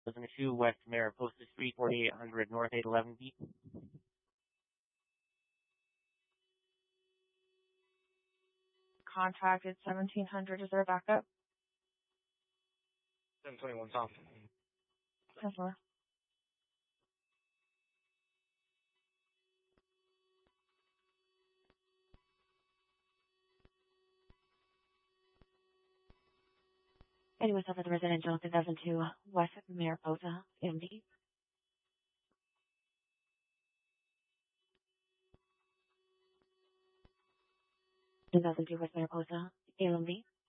2002 West Mariposa Street, 4800 North 811B. Contacted 1700. Is there a backup? 721 Tom. 10-4. Anyone else at the residential 2002 West Mariposa, MD? 2002 West Mariposa, ALMV.